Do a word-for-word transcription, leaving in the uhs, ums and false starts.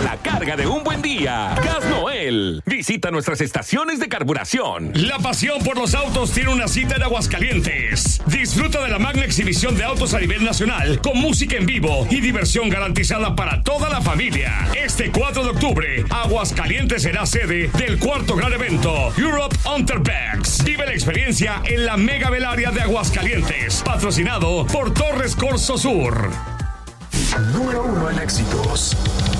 la carga de un buen día. Gas Noel. Visita nuestras estaciones de carburación. La pasión por los autos tiene una cita en Aguascalientes. Disfruta de la magna exhibición de autos a nivel nacional, con música en vivo y diversión garantizada para toda la familia. Este cuatro de octubre, Aguascalientes será sede del cuarto gran evento Europe Unterbags. Vive la experiencia en la Mega Velaria de Aguascalientes, patrocinado por Torres Corso Sur. Número uno en éxitos.